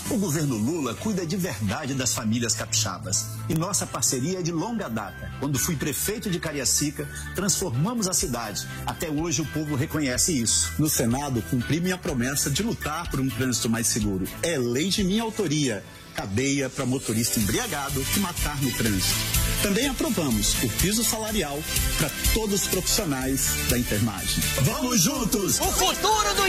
O governo Lula cuida de verdade das famílias capixabas. E nossa parceria é de longa data. Quando fui prefeito de Cariacica, transformamos a cidade. Até hoje o povo reconhece isso. No Senado, cumpri minha promessa de lutar por um trânsito mais seguro. É lei de minha autoria. Cadeia para motorista embriagado que matar no trânsito. Também aprovamos o piso salarial para todos os profissionais da enfermagem. Vamos juntos! O futuro do